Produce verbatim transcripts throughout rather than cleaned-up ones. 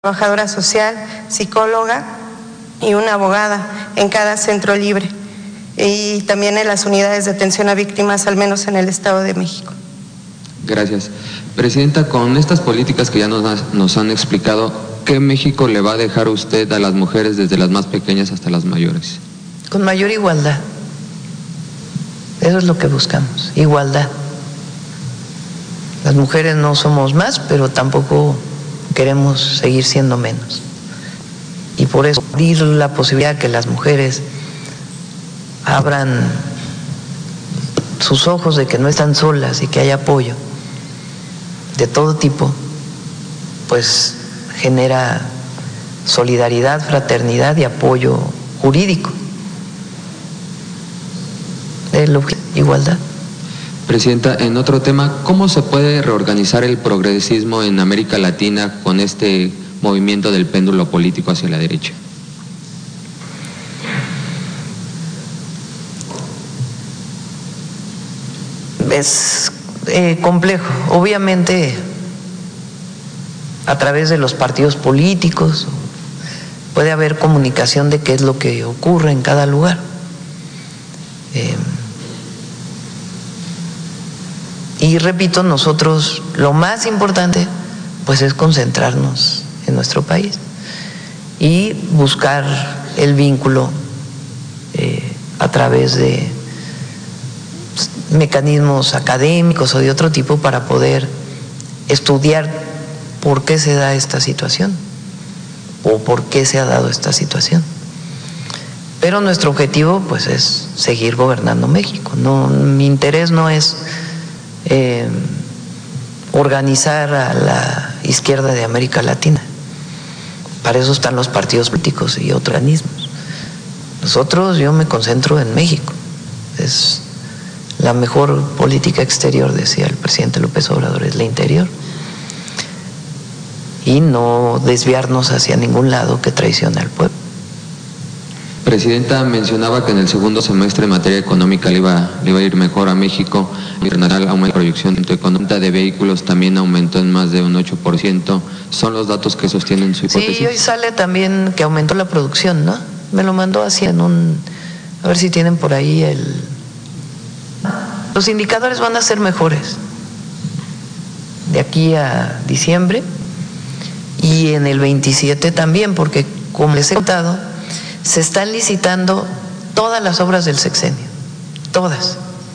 trabajadora social, psicóloga y una abogada en cada centro libre, y también en las unidades de atención a víctimas, al menos en el Estado de México. Gracias. Presidenta, con estas políticas que ya nos, nos han explicado, ¿qué México le va a dejar usted a las mujeres desde las más pequeñas hasta las mayores? Con mayor igualdad. Eso es lo que buscamos, igualdad. Las mujeres no somos más, pero tampoco queremos seguir siendo menos. Y por eso abrir la posibilidad que las mujeres abran sus ojos de que no están solas y que hay apoyo de todo tipo, pues genera solidaridad, fraternidad y apoyo jurídico. El objetivo, igualdad. Presidenta, en otro tema, ¿cómo se puede reorganizar el progresismo en América Latina con este movimiento del péndulo político hacia la derecha? Es eh, complejo. Obviamente, a través de los partidos políticos puede haber comunicación de qué es lo que ocurre en cada lugar. Eh, y repito, nosotros lo más importante pues es concentrarnos en nuestro país y buscar el vínculo eh, a través de mecanismos académicos o de otro tipo para poder estudiar por qué se da esta situación o por qué se ha dado esta situación. Pero nuestro objetivo pues es seguir gobernando México. No, mi interés no es eh, organizar a la izquierda de América Latina. Para eso están los partidos políticos y otros organismos. Nosotros, yo me concentro en México. Es la mejor política exterior, decía el presidente López Obrador, es la interior. Y no desviarnos hacia ningún lado que traicione al pueblo. Presidenta, mencionaba que en el segundo semestre en materia económica le iba, le iba a ir mejor a México. Internacional aumenta la proyección económica de vehículos, también aumentó en más de un ocho por ciento. ¿Son los datos que sostienen su hipótesis? Sí, hoy sale también que aumentó la producción, ¿no? Me lo mandó así en un… A ver si tienen por ahí el… Los indicadores van a ser mejores de aquí a diciembre y en el veintisiete también, porque como les he contado, se están licitando todas las obras del sexenio, todas,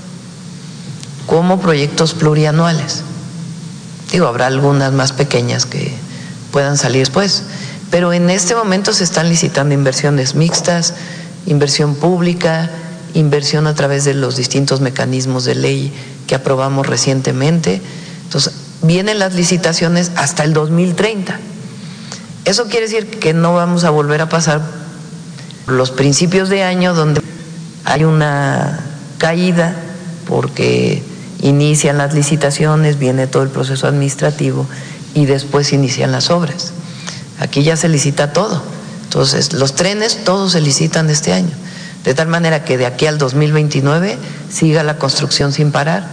como proyectos plurianuales. Digo, habrá algunas más pequeñas que puedan salir después, pero en este momento se están licitando inversiones mixtas, inversión pública, inversión a través de los distintos mecanismos de ley que aprobamos recientemente. Entonces, vienen las licitaciones hasta el dos mil treinta. Eso quiere decir que no vamos a volver a pasar los principios de año donde hay una caída porque inician las licitaciones, viene todo el proceso administrativo y después inician las obras. Aquí ya se licita todo. Entonces, los trenes todos se licitan este año. De tal manera que de aquí al dos mil veintinueve siga la construcción sin parar.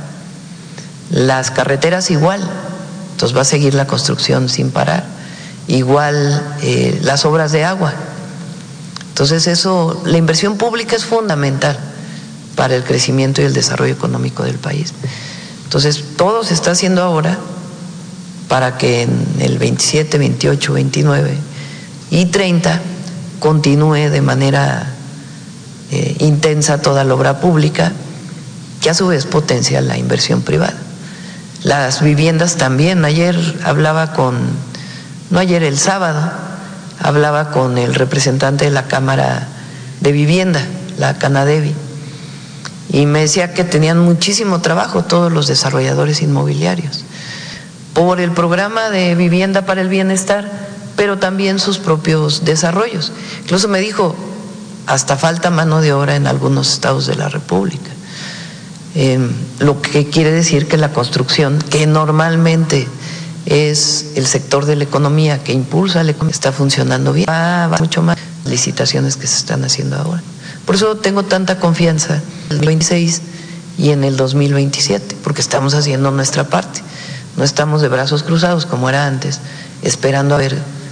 Las carreteras igual, entonces va a seguir la construcción sin parar. Igual eh, las obras de agua. Entonces eso, la inversión pública es fundamental para el crecimiento y el desarrollo económico del país. Entonces todo se está haciendo ahora para que en el veintisiete, veintiocho, veintinueve y treinta continúe de manera Eh, intensa toda la obra pública, que a su vez potencia la inversión privada. Las viviendas también. Ayer hablaba con, no ayer, el sábado, hablaba con el representante de la Cámara de Vivienda, la Canadevi, y me decía que tenían muchísimo trabajo todos los desarrolladores inmobiliarios por el programa de vivienda para el bienestar, pero también sus propios desarrollos. Incluso me dijo, hasta falta mano de obra en algunos estados de la República. Eh, lo que quiere decir que la construcción, que normalmente es el sector de la economía que impulsa la economía, está funcionando bien. Va, va mucho más licitaciones que se están haciendo ahora. Por eso tengo tanta confianza en el veintiséis y en el dos mil veintisiete, porque estamos haciendo nuestra parte. No estamos de brazos cruzados como era antes, esperando a ver